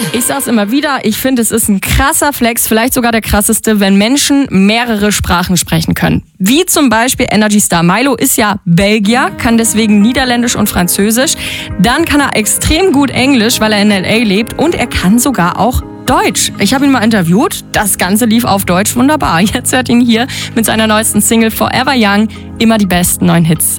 Ich sag's immer wieder, ich finde, es ist ein krasser Flex, vielleicht sogar der krasseste, wenn Menschen mehrere Sprachen sprechen können. Wie zum Beispiel Energy Star Milo ist ja Belgier, kann deswegen Niederländisch und Französisch. Dann kann er extrem gut Englisch, weil er in L.A. lebt, und er kann sogar auch Deutsch. Ich habe ihn mal interviewt, das Ganze lief auf Deutsch wunderbar. Jetzt hört ihn hier mit seiner neuesten Single Forever Young, immer die besten neuen Hits.